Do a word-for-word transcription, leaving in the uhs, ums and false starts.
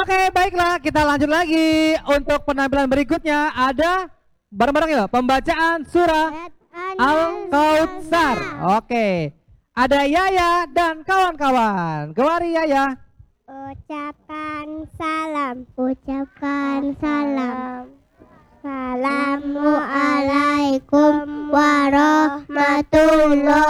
Oke, baiklah, kita lanjut lagi. Untuk penampilan berikutnya ada bareng-bareng ya, pembacaan surah Al-Kautsar. Oke. Ada Yaya dan kawan-kawan. Kemari Yaya. Ucapkan salam, ucapkan salam. Assalamualaikum warahmatullahi